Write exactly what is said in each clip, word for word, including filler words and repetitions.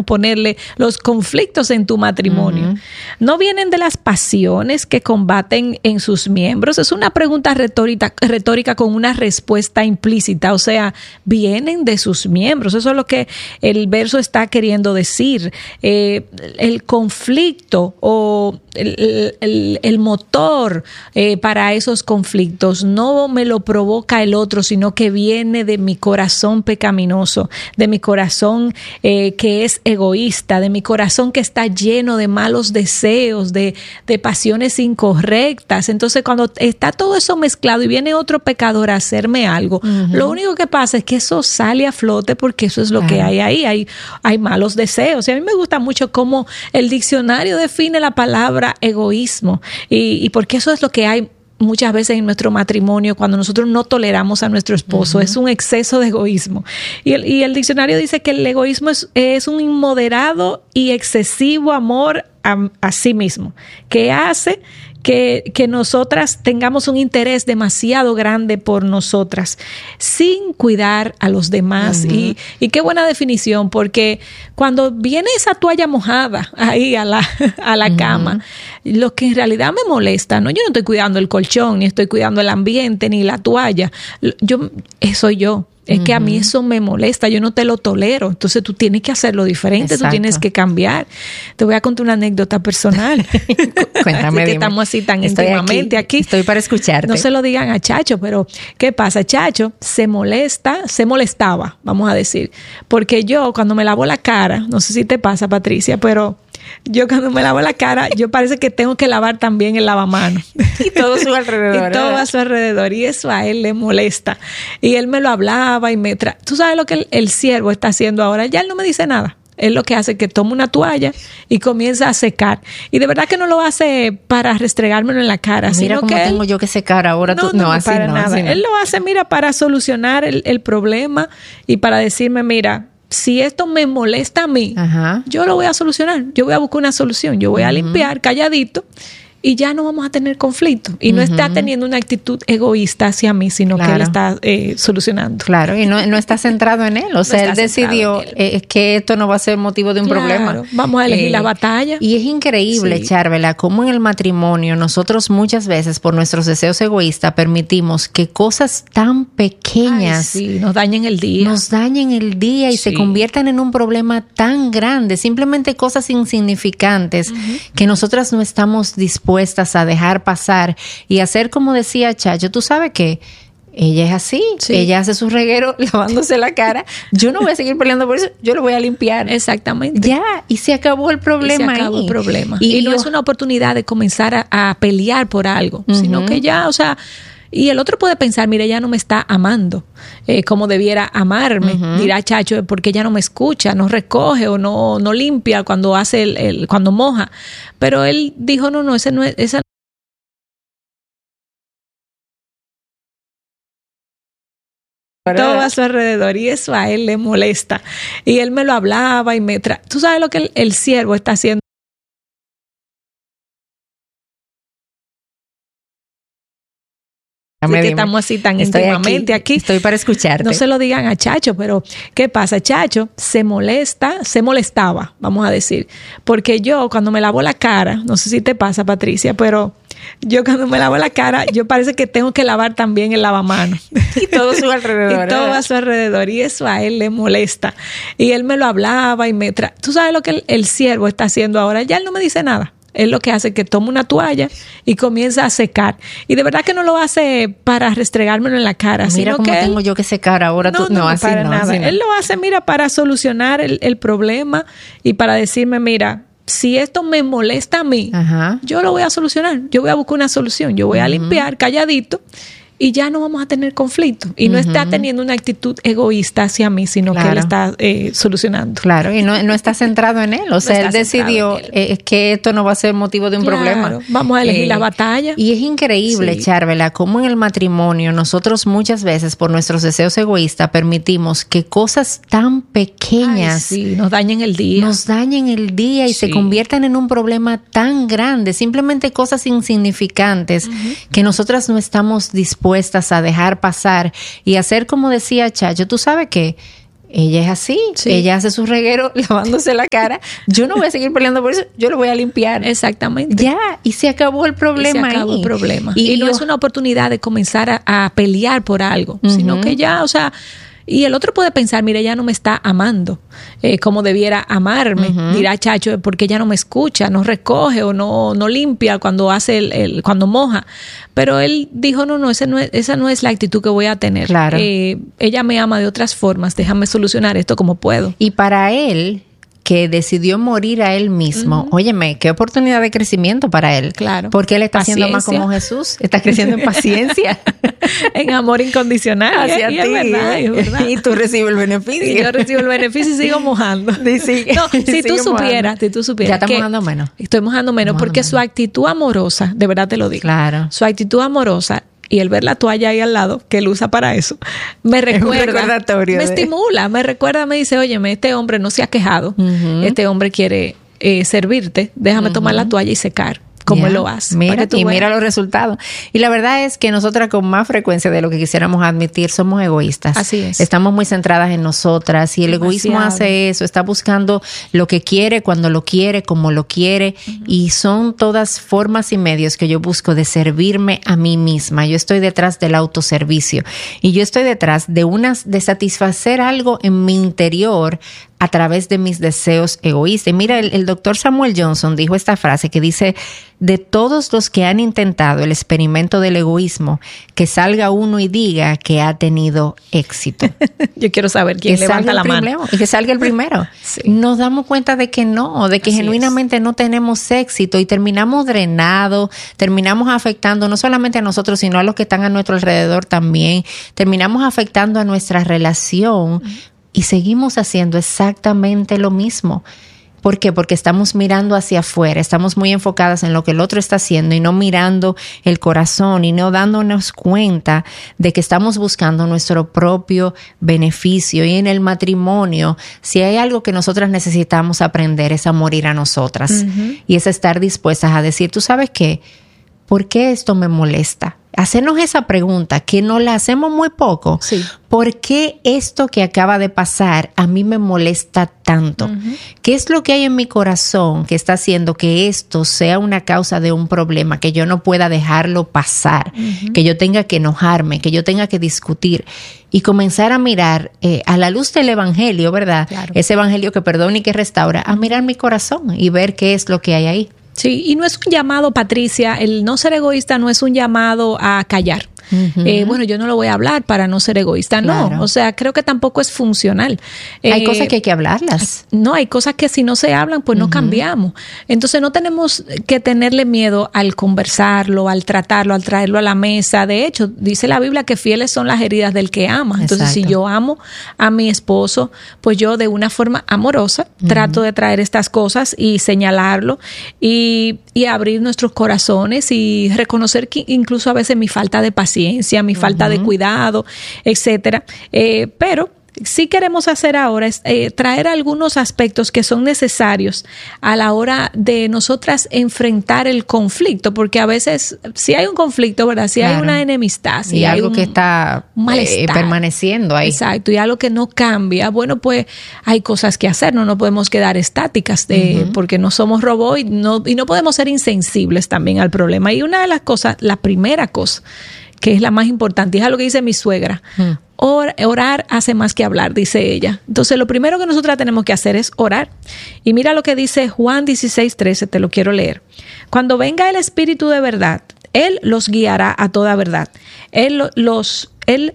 pudiéramos ponerle, los conflictos en tu matrimonio, uh-huh. ¿no vienen de las pasiones que combaten en sus miembros? Es una pregunta retórica, retórica con una respuesta implícita, o sea, vienen de sus miembros. Eso es lo que el verso está queriendo decir. Eh, el conflicto o el, el, el motor eh, para esos conflictos no me lo provoca el otro, sino que viene de mi corazón pecaminoso, de mi corazón eh, que es egoísta, de mi corazón que está lleno de malos deseos, de, de pasiones incorrectas. Entonces, cuando está todo eso mezclado y viene otro pecador a hacerme algo, uh-huh. lo único que pasa es que eso sale a flote, porque eso es lo claro. que hay ahí, hay, hay malos deseos. Y a mí me gusta mucho cómo el diccionario define la palabra egoísmo, y, y porque eso es lo que hay muchas veces en nuestro matrimonio cuando nosotros no toleramos a nuestro esposo. Uh-huh. Es un exceso de egoísmo. Y el, y el diccionario dice que el egoísmo es, es un inmoderado y excesivo amor a, a sí mismo, que hace que, que nosotras tengamos un interés demasiado grande por nosotras, sin cuidar a los demás. Uh-huh. Y, y qué buena definición, porque cuando viene esa toalla mojada ahí a la, a la uh-huh. cama, lo que en realidad me molesta, ¿no? Yo no estoy cuidando el colchón, ni estoy cuidando el ambiente, ni la toalla. Yo, eso soy yo. Es uh-huh. que a mí eso me molesta, yo no te lo tolero. Entonces tú tienes que hacerlo diferente. Exacto. Tú tienes que cambiar. Te voy a contar una anécdota personal. Cuéntame, que estamos así tan estoy íntimamente aquí, aquí. Estoy para escucharte. No se lo digan a Chacho, pero ¿qué pasa? Chacho se molesta, se molestaba, vamos a decir. Porque yo cuando me lavo la cara, no sé si te pasa, Patricia, pero yo cuando me lavo la cara, yo parece que tengo que lavar también el lavamanos. Y todo a su alrededor. Y todo a su alrededor. Y eso a él le molesta. Y él me lo hablaba y me... Tra- Tú sabes lo que el, el siervo está haciendo ahora. Ya él no me dice nada. Él lo que hace es que toma una toalla y comienza a secar. Y de verdad que no lo hace para restregármelo en la cara. Mira sino cómo que tengo él, yo que secar ahora. No, tú, no, no, no así para no, nada. así no. Él lo hace, mira, para solucionar el, el problema y para decirme, mira, si esto me molesta a mí, ajá. yo lo voy a solucionar. Yo voy a buscar una solución. Yo voy uh-huh. a limpiar calladito y ya no vamos a tener conflicto. Y uh-huh. no está teniendo una actitud egoísta hacia mí, sino claro. que él está eh, solucionando. Claro, y no, no está centrado en él. O no sea, él decidió él. Eh, que esto no va a ser motivo de un claro. problema. Vamos a elegir eh, la batalla. Y es increíble, sí. Charvela, cómo en el matrimonio nosotros muchas veces, por nuestros deseos egoístas, permitimos que cosas tan pequeñas Ay, sí, nos dañen el día. Nos dañen el día y sí. se conviertan en un problema tan grande. Simplemente cosas insignificantes uh-huh. que nosotras no estamos dispuestas a dejar pasar y hacer como decía Chacho. Tú sabes que ella es así, sí. ella hace su reguero lavándose la cara. Yo no voy a seguir peleando por eso, yo lo voy a limpiar. Exactamente. Ya, y se acabó el problema. Y se acabó ahí. el problema. Y, y no yo, es una oportunidad de comenzar a, a pelear por algo, uh-huh. sino que ya, o sea, y el otro puede pensar, mire, ella no me está amando eh, como debiera amarme. Uh-huh. Dirá Chacho, porque ella no me escucha, no recoge o no, no limpia cuando hace el, el, cuando moja. Pero él dijo, no, no, ese no es, esa todo a su alrededor, y eso a él le molesta. Y él me lo hablaba y me... Tra- Tú sabes lo que el, el siervo está haciendo. Así que estamos así tan estoy íntimamente aquí, aquí. Estoy para escucharte. No se lo digan a Chacho, pero ¿qué pasa? Chacho se molesta, se molestaba, vamos a decir. Porque yo cuando me lavo la cara, no sé si te pasa, Patricia, pero yo cuando me lavo la cara, yo parece que tengo que lavar también el lavamanos. Y todo a su alrededor. Y todo a su alrededor. Y eso a él le molesta. Y él me lo hablaba y me... Tra- Tú sabes lo que el, el siervo está haciendo ahora. Ya él no me dice nada. Él lo que hace es que toma una toalla y comienza a secar. Y de verdad que no lo hace para restregármelo en la cara. Mira sino cómo que tengo él, yo que secar ahora. No, tú, no, no, no así para no, nada. así no. Él lo hace, mira, para solucionar el, el problema y para decirme, mira, si esto me molesta a mí, ajá. yo lo voy a solucionar. Yo voy a buscar una solución. Yo voy uh-huh. a limpiar calladito y ya no vamos a tener conflicto. Y no uh-huh. está teniendo una actitud egoísta hacia mí, sino claro. que él está eh, solucionando. Claro, y no, no está centrado en él. O no sea, él decidió él. Eh, que esto no va a ser motivo de un claro. problema. Vamos a elegir eh, la batalla. Y es increíble, sí. Charvela, cómo en el matrimonio nosotros muchas veces, por nuestros deseos egoístas, permitimos que cosas tan pequeñas Ay, sí, nos dañen el día. Nos dañen el día y sí. se conviertan en un problema tan grande. Simplemente cosas insignificantes uh-huh. que nosotras no estamos dispuestas a dejar pasar y hacer como decía Chacho. Tú sabes que ella es así, sí. ella hace su reguero lavándose la cara, yo no voy a seguir peleando por eso, yo lo voy a limpiar. Exactamente. Ya, y se acabó el problema y se acabó ahí. el problema. Y, y no yo, es una oportunidad de comenzar a, a pelear por algo, uh-huh. sino que ya, o sea, y el otro puede pensar, mira, ella no me está amando eh, como debiera amarme. Uh-huh. Dirá, chacho, porque ella no me escucha, no recoge o no, no limpia cuando hace el, el cuando moja. Pero él dijo, no, no, ese no es, esa no es la actitud que voy a tener. Claro. Eh, ella me ama de otras formas, déjame solucionar esto como puedo. Y para él, que decidió morir a él mismo, uh-huh. óyeme, qué oportunidad de crecimiento para él. Claro. Porque él está paciencia. siendo más como Jesús, está creciendo en paciencia. En amor incondicional hacia y, ti. Y es verdad, es verdad. Y tú recibes el beneficio. Y yo recibo el beneficio y sigo mojando. Y sigue, no, si sigue tú supieras, si tú supieras. Ya está mojando menos. Estoy mojando menos mojando porque menos. Su actitud amorosa, de verdad te lo digo. Claro. Su actitud amorosa y el ver la toalla ahí al lado, que él usa para eso, me recuerda, me de... estimula, me recuerda, me dice, óyeme, este hombre no se ha quejado, uh-huh. este hombre quiere eh, servirte, déjame uh-huh. tomar la toalla y secar. Como yeah. él lo hace. Mira, y mira los resultados. Y la verdad es que nosotras con más frecuencia de lo que quisiéramos admitir somos egoístas. Así es. Estamos muy centradas en nosotras y el Demasiado. egoísmo hace eso. Está buscando lo que quiere, cuando lo quiere, como lo quiere. Uh-huh. Y son todas formas y medios que yo busco de servirme a mí misma. Yo estoy detrás del autoservicio. Y yo estoy detrás de unas, de satisfacer algo en mi interior a través de mis deseos egoístas. Y mira, el, el doctor Samuel Johnson dijo esta frase que dice, de todos los que han intentado el experimento del egoísmo, que salga uno y diga que ha tenido éxito. Yo quiero saber quién que levanta la primero, mano. Y que salga el primero. Sí. Nos damos cuenta de que no, de que Así genuinamente es. no tenemos éxito y terminamos drenados, terminamos afectando no solamente a nosotros, sino a los que están a nuestro alrededor también. Terminamos afectando a nuestra relación. Mm. Y seguimos haciendo exactamente lo mismo. ¿Por qué? Porque estamos mirando hacia afuera, estamos muy enfocadas en lo que el otro está haciendo y no mirando el corazón y no dándonos cuenta de que estamos buscando nuestro propio beneficio. Y en el matrimonio, si hay algo que nosotras necesitamos aprender es a morir a nosotras. Uh-huh. Y es estar dispuestas a decir, ¿tú sabes qué? ¿Por qué esto me molesta? Hacernos esa pregunta, que nos la hacemos muy poco. Sí. ¿Por qué esto que acaba de pasar a mí me molesta tanto? Uh-huh. ¿Qué es lo que hay en mi corazón que está haciendo que esto sea una causa de un problema, que yo no pueda dejarlo pasar, uh-huh. que yo tenga que enojarme, que yo tenga que discutir? Y comenzar a mirar eh, a la luz del evangelio, ¿verdad? Claro. Ese evangelio que perdona y que restaura, a mirar mi corazón y ver qué es lo que hay ahí. Sí, y no es un llamado, Patricia, el no ser egoísta no es un llamado a callar. Uh-huh. Eh, bueno, yo no lo voy a hablar para no ser egoísta, no. Claro. O sea, creo que tampoco es funcional. Hay eh, cosas que hay que hablarlas. No, hay cosas que si no se hablan, pues no uh-huh. cambiamos. Entonces no tenemos que tenerle miedo al conversarlo, al tratarlo, al traerlo a la mesa. De hecho, dice la Biblia que fieles son las heridas del que ama. Entonces, Exacto. si yo amo a mi esposo, pues yo de una forma amorosa uh-huh. trato de traer estas cosas y señalarlo y, y abrir nuestros corazones y reconocer que incluso a veces mi falta de paciencia, mi falta uh-huh. de cuidado, etcétera. Eh, pero sí queremos hacer ahora es eh, traer algunos aspectos que son necesarios a la hora de nosotras enfrentar el conflicto, porque a veces si hay un conflicto, ¿verdad? Si claro. hay una enemistad, si y hay algo un que está eh, permaneciendo ahí. Exacto, y algo que no cambia, bueno, pues hay cosas que hacer, no nos podemos quedar estáticas de, uh-huh. porque no somos robots y no, y no podemos ser insensibles también al problema. Y una de las cosas, la primera cosa, que es la más importante, es algo que dice mi suegra. Mm. Or, orar hace más que hablar, dice ella. Entonces, lo primero que nosotros tenemos que hacer es orar. Y mira lo que dice Juan dieciséis trece, te lo quiero leer. Cuando venga el Espíritu de verdad, Él los guiará a toda verdad. Él los... Él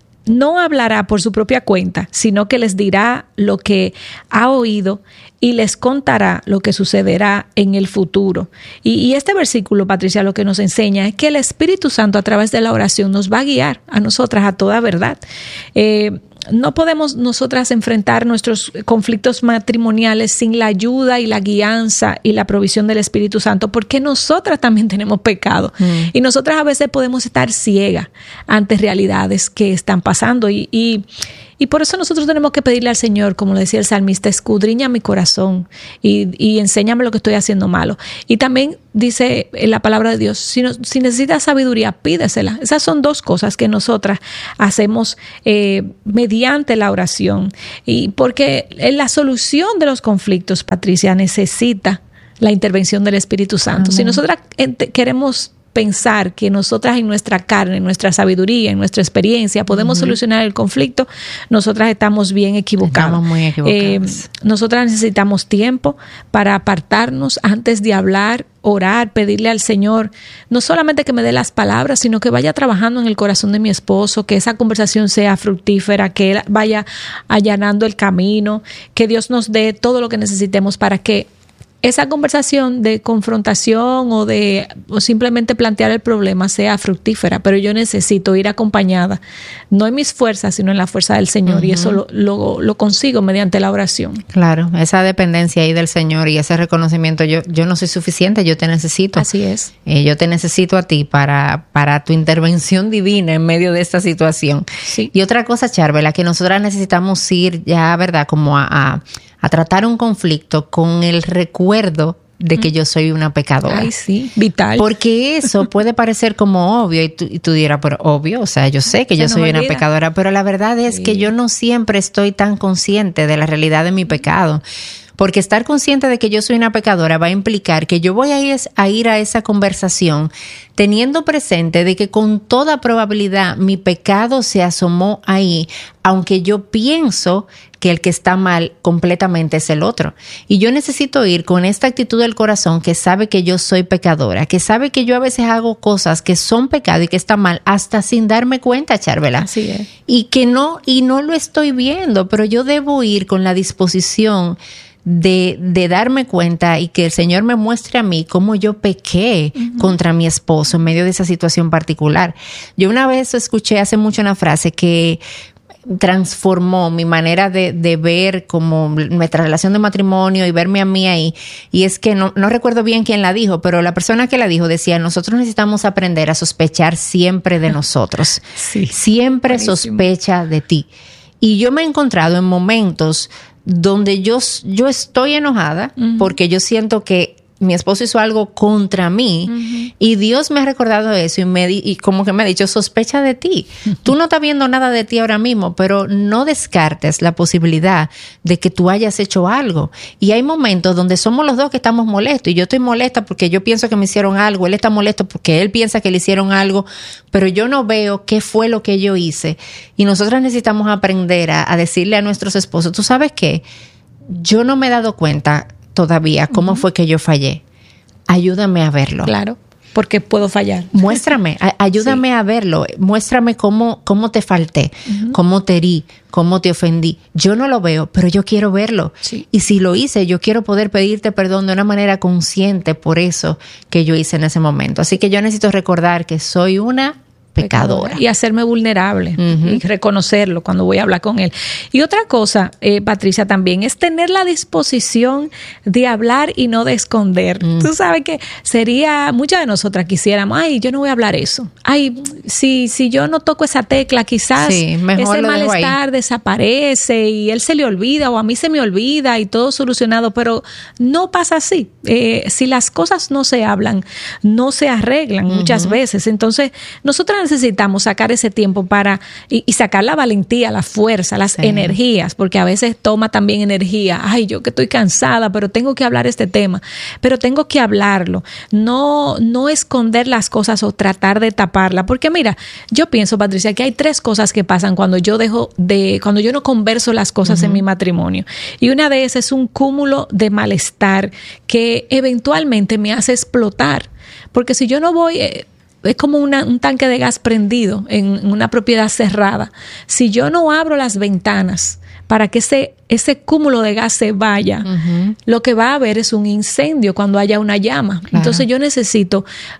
no hablará por su propia cuenta, sino que les dirá lo que ha oído y les contará lo que sucederá en el futuro. Y, y este versículo, Patricia, lo que nos enseña es que el Espíritu Santo a través de la oración nos va a guiar a nosotras a toda verdad. Eh, no podemos nosotras enfrentar nuestros conflictos matrimoniales sin la ayuda y la guianza y la provisión del Espíritu Santo, porque nosotras también tenemos pecado. Mm. Y nosotras a veces podemos estar ciegas ante realidades que están pasando. Y, y, Y por eso nosotros tenemos que pedirle al Señor, como le decía el salmista, escudriña mi corazón y, y enséñame lo que estoy haciendo malo. Y también dice en la palabra de Dios, si, no, si necesitas sabiduría, pídesela. Esas son dos cosas que nosotras hacemos eh, mediante la oración. Y porque la solución de los conflictos, Patricia, necesita la intervención del Espíritu Santo. Amén. Si nosotras queremos pensar que nosotras en nuestra carne, en nuestra sabiduría, en nuestra experiencia podemos uh-huh. solucionar el conflicto, nosotras estamos bien equivocadas. Estamos muy equivocadas. Eh, nosotras necesitamos tiempo para apartarnos antes de hablar, orar, pedirle al Señor, no solamente que me dé las palabras, sino que vaya trabajando en el corazón de mi esposo, que esa conversación sea fructífera, que él vaya allanando el camino, que Dios nos dé todo lo que necesitemos para que esa conversación de confrontación o de o simplemente plantear el problema sea fructífera, pero yo necesito ir acompañada, no en mis fuerzas, sino en la fuerza del Señor, uh-huh. y eso lo, lo, lo consigo mediante la oración. Claro, esa dependencia ahí del Señor y ese reconocimiento, yo, yo no soy suficiente, yo te necesito. Así es. Eh, yo te necesito a ti para, para tu intervención divina en medio de esta situación. Sí. Y otra cosa, Charvela, que nosotras necesitamos ir ya, ¿verdad?, como a... a a tratar un conflicto con el recuerdo de que yo soy una pecadora. Ay, sí, vital. Porque eso puede parecer como obvio y tú, y tú dirás, pero obvio, o sea, yo sé que yo soy una pecadora, pero la verdad es sí. que yo no siempre estoy tan consciente de la realidad de mi pecado. Porque estar consciente de que yo soy una pecadora va a implicar que yo voy a ir, a ir a esa conversación teniendo presente de que con toda probabilidad mi pecado se asomó ahí, aunque yo pienso que el que está mal completamente es el otro. Y yo necesito ir con esta actitud del corazón que sabe que yo soy pecadora, que sabe que yo a veces hago cosas que son pecado y que está mal hasta sin darme cuenta, Charvela. Así es. Y que no, y no lo estoy viendo, pero yo debo ir con la disposición de, de darme cuenta y que el Señor me muestre a mí cómo yo pequé uh-huh. contra mi esposo en medio de esa situación particular. Yo una vez escuché hace mucho una frase que transformó mi manera de, de ver como nuestra relación de matrimonio y verme a mí ahí, y es que no, no recuerdo bien quién la dijo, pero la persona que la dijo decía, nosotros necesitamos aprender a sospechar siempre de nosotros. Sí, siempre buenísimo. Sospecha de ti. Y yo me he encontrado en momentos donde yo, yo estoy enojada uh-huh. porque yo siento que mi esposo hizo algo contra mí uh-huh. y Dios me ha recordado eso y, me di, y como que me ha dicho, sospecha de ti. Uh-huh. Tú no estás viendo nada de ti ahora mismo, pero no descartes la posibilidad de que tú hayas hecho algo. Y hay momentos donde somos los dos que estamos molestos y yo estoy molesta porque yo pienso que me hicieron algo, él está molesto porque él piensa que le hicieron algo, pero yo no veo qué fue lo que yo hice. Y nosotras necesitamos aprender a, a decirle a nuestros esposos, ¿tú sabes qué? Yo no me he dado cuenta todavía cómo uh-huh. fue que yo fallé. Ayúdame a verlo. Claro, porque puedo fallar. Muéstrame, a, ayúdame sí. a verlo. Muéstrame cómo, cómo te falté, uh-huh. cómo te herí, cómo te ofendí. Yo no lo veo, pero yo quiero verlo. Sí. Y si lo hice, yo quiero poder pedirte perdón de una manera consciente por eso que yo hice en ese momento. Así que yo necesito recordar que soy una pecadora. Y hacerme vulnerable uh-huh. y reconocerlo cuando voy a hablar con él. Y otra cosa, eh, Patricia, también es tener la disposición de hablar y no de esconder. Uh-huh. Tú sabes que sería, muchas de nosotras quisiéramos, ay, yo no voy a hablar eso. Ay, si, si yo no toco esa tecla, quizás sí, ese malestar desaparece y él se le olvida o a mí se me olvida y todo solucionado, pero no pasa así. Eh, si las cosas no se hablan, no se arreglan uh-huh. muchas veces. Entonces, nosotras necesitamos sacar ese tiempo para y, y sacar la valentía, la fuerza, las sí. energías, porque a veces toma también energía. Ay, yo que estoy cansada, pero tengo que hablar este tema, pero tengo que hablarlo. No, no esconder las cosas o tratar de taparla, porque mira, yo pienso, Patricia, que hay tres cosas que pasan cuando yo dejo de, cuando yo no converso las cosas uh-huh. en mi matrimonio. Y una de esas es un cúmulo de malestar que eventualmente me hace explotar, porque si yo no voy eh, es como una, un tanque de gas prendido en una propiedad cerrada. Si yo no abro las ventanas para que ese, ese cúmulo de gas se vaya, uh-huh. lo que va a haber es un incendio cuando haya una llama. Claro. Entonces yo necesito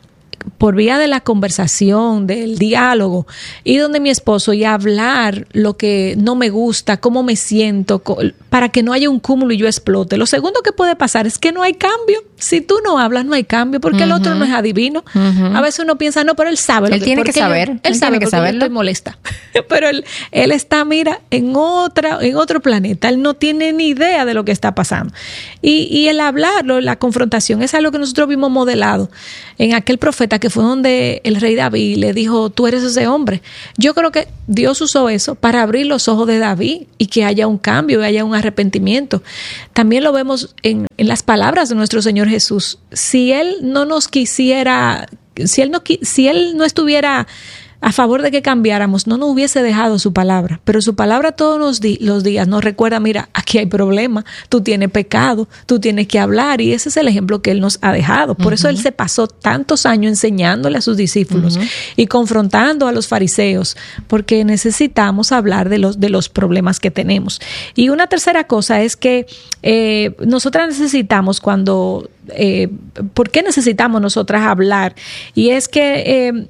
por vía de la conversación, del diálogo, ir donde mi esposo y hablar lo que no me gusta, cómo me siento, para que no haya un cúmulo y yo explote. Lo segundo que puede pasar es que no hay cambio. Si tú no hablas, no hay cambio, porque uh-huh. el otro no es adivino. Uh-huh. A veces uno piensa, no, pero él sabe. Lo él que, tiene que saber. Yo, él, él sabe que porque yo estoy molesta. Pero él, él está, mira, en otra, en otro planeta. Él no tiene ni idea de lo que está pasando. Y, y el hablarlo, la confrontación, es algo que nosotros vimos modelado en aquel profeta que fue donde el rey David le dijo, tú eres ese hombre. Yo creo que Dios usó eso para abrir los ojos de David y que haya un cambio, que haya un arrepentimiento. También lo vemos en, en las palabras de nuestro Señor Jesús. Si Él no nos quisiera, si Él no, si Él no estuviera a favor de que cambiáramos, no nos hubiese dejado su palabra, pero su palabra todos los, di- los días nos recuerda, mira, aquí hay problema, tú tienes pecado, tú tienes que hablar, y ese es el ejemplo que Él nos ha dejado. Por uh-huh. eso Él se pasó tantos años enseñándole a sus discípulos uh-huh. y confrontando a los fariseos, porque necesitamos hablar de los, de los problemas que tenemos. Y una tercera cosa es que eh, nosotras necesitamos cuando, eh, ¿por qué necesitamos nosotras hablar? Y es que eh,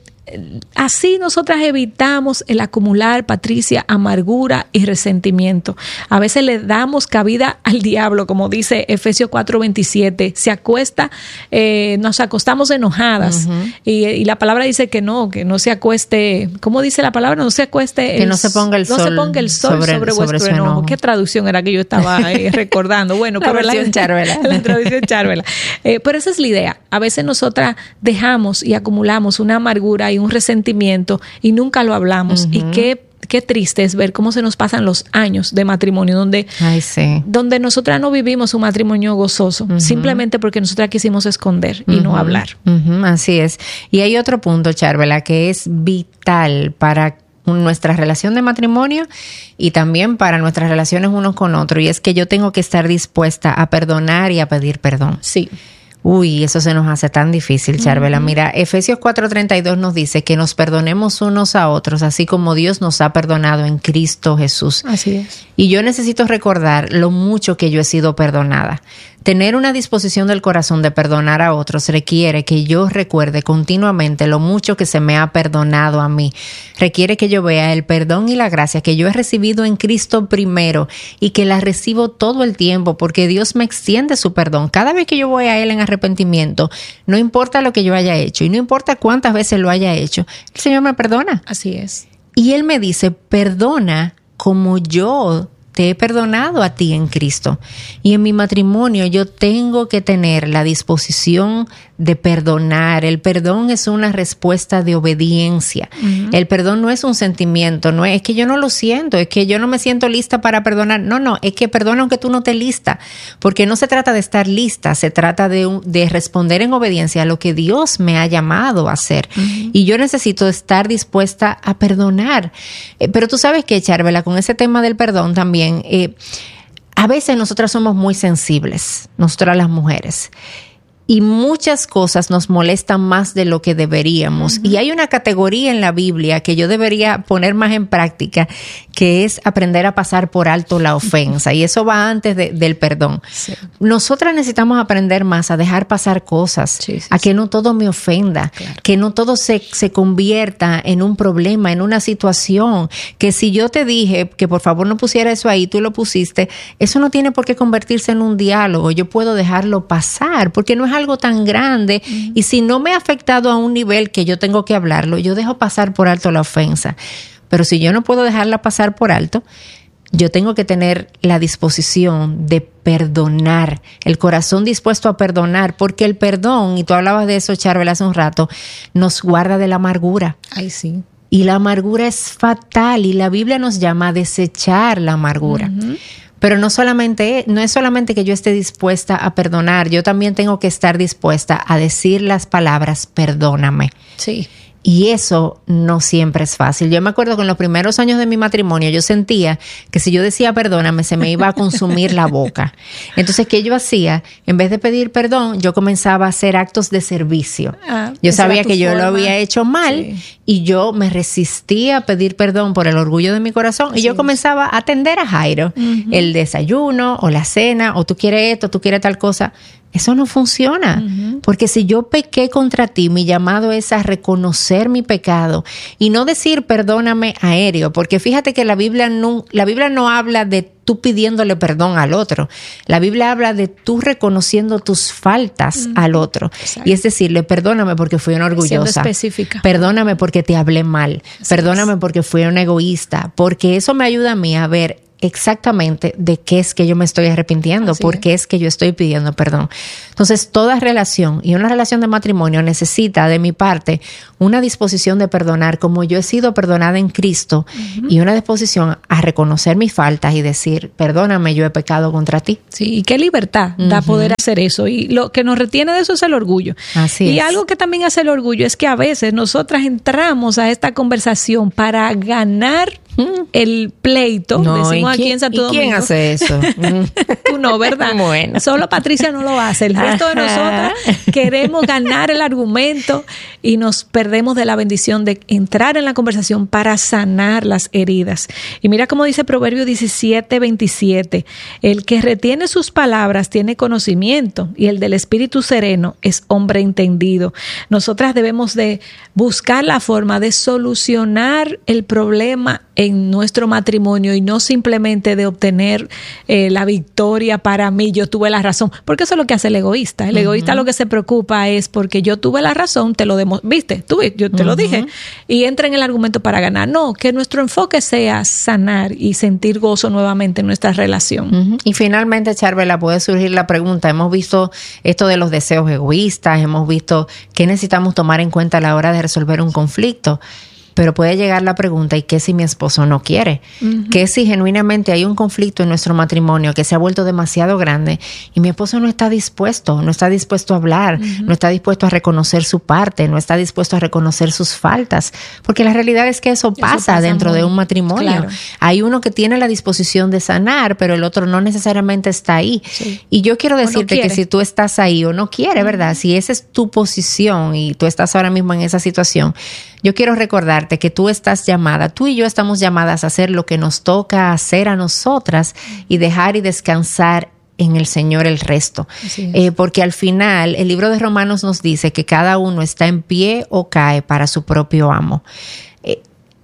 así nosotras evitamos el acumular, Patricia, amargura y resentimiento. A veces le damos cabida al diablo, como dice Efesios cuatro veintisiete. Se acuesta, eh, nos acostamos enojadas. Uh-huh. y, y la palabra dice que no, que no se acueste, ¿cómo dice la palabra? No se acueste. Que el, no se ponga el no sol, se ponga el sol sobre, sobre vuestro sobre enojo. enojo. ¿Qué traducción era que yo estaba eh, recordando? Bueno, la pero versión la, Charvela. la traducción Charvela. Eh, pero esa es la idea. A veces nosotras dejamos y acumulamos una amargura y un resentimiento y nunca lo hablamos. Uh-huh. Y qué, qué triste es ver cómo se nos pasan los años de matrimonio donde, Ay, sí. donde nosotras no vivimos un matrimonio gozoso, uh-huh. simplemente porque nosotras quisimos esconder y uh-huh. no hablar. Uh-huh. Así es. Y hay otro punto, Charvela, que es vital para nuestra relación de matrimonio y también para nuestras relaciones unos con otros, y es que yo tengo que estar dispuesta a perdonar y a pedir perdón. Sí. Uy, eso se nos hace tan difícil, Charvela. Uh-huh. Mira, Efesios cuatro treinta y dos nos dice que nos perdonemos unos a otros, así como Dios nos ha perdonado en Cristo Jesús. Así es. Y yo necesito recordar lo mucho que yo he sido perdonada. Tener una disposición del corazón de perdonar a otros requiere que yo recuerde continuamente lo mucho que se me ha perdonado a mí. Requiere que yo vea el perdón y la gracia que yo he recibido en Cristo primero y que la recibo todo el tiempo porque Dios me extiende su perdón. Cada vez que yo voy a Él en arrepentimiento, no importa lo que yo haya hecho y no importa cuántas veces lo haya hecho, el Señor me perdona. Así es. Y Él me dice, perdona como yo te he perdonado a ti en Cristo. Y en mi matrimonio yo tengo que tener la disposición de perdonar. El perdón es una respuesta de obediencia. Uh-huh. El perdón no es un sentimiento, no es, es que yo no lo siento, es que yo no me siento lista para perdonar. No, no, es que perdona aunque tú no estés lista, porque no se trata de estar lista, se trata de, de responder en obediencia a lo que Dios me ha llamado a hacer. Uh-huh. Y yo necesito estar dispuesta a perdonar. Eh, pero tú sabes que, Charvela, con ese tema del perdón también, Eh, a veces nosotras somos muy sensibles, nosotras las mujeres, y muchas cosas nos molestan más de lo que deberíamos. Uh-huh. Y hay una categoría en la Biblia que yo debería poner más en práctica, que es aprender a pasar por alto la ofensa. Y eso va antes de, del perdón. Sí. Nosotras necesitamos aprender más a dejar pasar cosas, sí, sí, a que sí. no todo me ofenda, claro. que no todo se, se convierta en un problema, en una situación. Que si yo te dije que por favor no pusiera eso ahí, tú lo pusiste, eso no tiene por qué convertirse en un diálogo. Yo puedo dejarlo pasar, porque no es algo tan grande, uh-huh. y si no me ha afectado a un nivel que yo tengo que hablarlo, yo dejo pasar por alto la ofensa. Pero si yo no puedo dejarla pasar por alto, yo tengo que tener la disposición de perdonar, el corazón dispuesto a perdonar, porque el perdón, y tú hablabas de eso, Charvela, hace un rato, nos guarda de la amargura. Ay, sí. Y la amargura es fatal, y la Biblia nos llama a desechar la amargura. Uh-huh. Pero no solamente, no es solamente que yo esté dispuesta a perdonar, yo también tengo que estar dispuesta a decir las palabras, perdóname. Sí. Y eso no siempre es fácil. Yo me acuerdo que en los primeros años de mi matrimonio yo sentía que si yo decía perdóname se me iba a consumir la boca. Entonces, ¿qué yo hacía? En vez de pedir perdón, yo comenzaba a hacer actos de servicio. Ah, yo sabía que yo forma. lo había hecho mal, sí. y yo me resistía a pedir perdón por el orgullo de mi corazón. Así y yo es. comenzaba a atender a Jairo, uh-huh. el desayuno o la cena, o tú quieres esto, tú quieres tal cosa. Eso no funciona, uh-huh. porque si yo pequé contra ti, mi llamado es a reconocer mi pecado y no decir perdóname aéreo, porque fíjate que la Biblia no, la Biblia no habla de tú pidiéndole perdón al otro. La Biblia habla de tú reconociendo tus faltas uh-huh. al otro. Exacto. Y es decirle, perdóname porque fui una orgullosa. Siendo específica. Perdóname porque te hablé mal. Así perdóname es. porque fui una egoísta. Porque eso me ayuda a mí a ver exactamente de qué es que yo me estoy arrepintiendo, por qué es que yo estoy pidiendo perdón. Entonces, toda relación y una relación de matrimonio necesita de mi parte una disposición de perdonar como yo he sido perdonada en Cristo uh-huh. y una disposición a reconocer mis faltas y decir, perdóname, yo he pecado contra ti. Sí, y qué libertad uh-huh. da poder hacer eso. Y lo que nos retiene de eso es el orgullo. Así y es. algo que también hace el orgullo es que a veces nosotras entramos a esta conversación para ganar uh-huh. el pleito, no, decimos aquí quién, en Santo Domingo. ¿Y quién hace eso? Tú no, ¿verdad? Bueno. Solo Patricia no lo hace. El resto de nosotras queremos ganar el argumento y nos perdemos de la bendición de entrar en la conversación para sanar las heridas. Y mira cómo dice Proverbio diecisiete veintisiete, el que retiene sus palabras tiene conocimiento y el del espíritu sereno es hombre entendido. Nosotras debemos de buscar la forma de solucionar el problema en nuestro matrimonio y no simplemente de obtener eh, la victoria para mí, yo tuve la razón, porque eso es lo que hace el egoísta. El uh-huh. egoísta lo que se preocupa es porque yo tuve la razón, te lo demo- viste, tú, yo te uh-huh. lo dije, y entra en el argumento para ganar. No, que nuestro enfoque sea sanar y sentir gozo nuevamente en nuestra relación. Uh-huh. Y finalmente, Charvela, puede surgir la pregunta, hemos visto esto de los deseos egoístas, hemos visto qué necesitamos tomar en cuenta a la hora de resolver un conflicto. Pero puede llegar la pregunta, ¿y qué si mi esposo no quiere? Uh-huh. ¿Qué si genuinamente hay un conflicto en nuestro matrimonio que se ha vuelto demasiado grande y mi esposo no está dispuesto, no está dispuesto a hablar, uh-huh. no está dispuesto a reconocer su parte, no está dispuesto a reconocer sus faltas? Porque la realidad es que eso pasa, eso pasa dentro muy, de un matrimonio. Claro. Hay uno que tiene la disposición de sanar, pero el otro no necesariamente está ahí. Sí. Y yo quiero decirte no que si tú estás ahí o no quiere, uh-huh. ¿verdad? Si esa es tu posición y tú estás ahora mismo en esa situación, yo quiero recordarte que tú estás llamada, tú y yo estamos llamadas a hacer lo que nos toca hacer a nosotras y dejar y descansar en el Señor el resto. Eh, porque al final el libro de Romanos nos dice que cada uno está en pie o cae para su propio amo. Eh,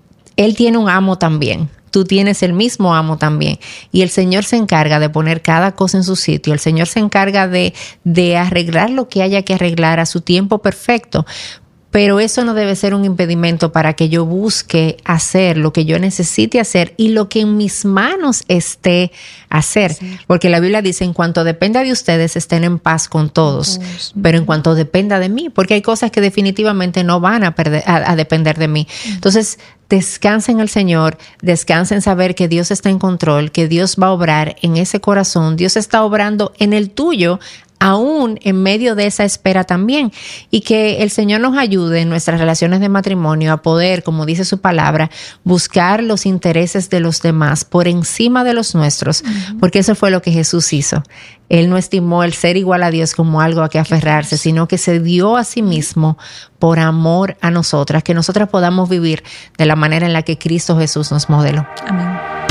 él tiene un amo también. Tú tienes el mismo amo también. Y el Señor se encarga de poner cada cosa en su sitio. El Señor se encarga de, de arreglar lo que haya que arreglar a su tiempo perfecto. Pero eso no debe ser un impedimento para que yo busque hacer lo que yo necesite hacer y lo que en mis manos esté hacer. Sí. Porque la Biblia dice, en cuanto dependa de ustedes, estén en paz con todos. todos. Pero en cuanto dependa de mí, porque hay cosas que definitivamente no van a, perder, a, a depender de mí. Entonces, descansa en el Señor, descansa en saber que Dios está en control, que Dios va a obrar en ese corazón, Dios está obrando en el tuyo, aún en medio de esa espera también, y que el Señor nos ayude en nuestras relaciones de matrimonio a poder, como dice su palabra, buscar los intereses de los demás por encima de los nuestros, uh-huh. porque eso fue lo que Jesús hizo. Él no estimó el ser igual a Dios como algo a que aferrarse, sino que se dio a sí mismo por amor a nosotras, que nosotras podamos vivir de la manera en la que Cristo Jesús nos modeló. Amén.